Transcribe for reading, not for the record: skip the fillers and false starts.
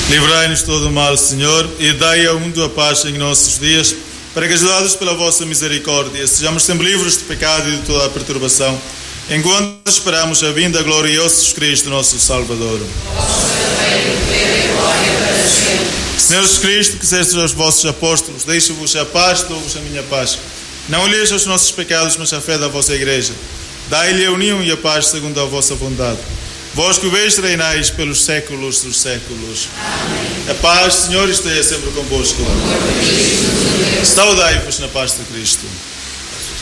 Livrai-nos de todo o mal, Senhor, e dai ao mundo a paz em nossos dias, para que, ajudados pela vossa misericórdia, sejamos sempre livres de pecado e de toda a perturbação, enquanto esperamos a vinda gloriosa de Jesus Cristo, nosso Salvador. Senhor Jesus Cristo, que dissestes aos vossos apóstolos, deixo-vos a paz, dou-vos a minha paz. Não olheis aos nossos pecados, mas a fé da vossa Igreja. Dai-lhe a união e a paz segundo a vossa vontade. Vós que veis reinais pelos séculos dos séculos. Amém. A paz, Senhor, esteja sempre convosco. Saudai-vos na paz de Cristo.